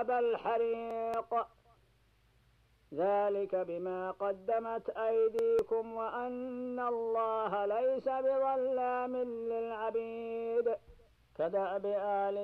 عذاب الحريق ذلك بما قدمت أيديكم وأن الله ليس بظلام للعبيد كدأب آل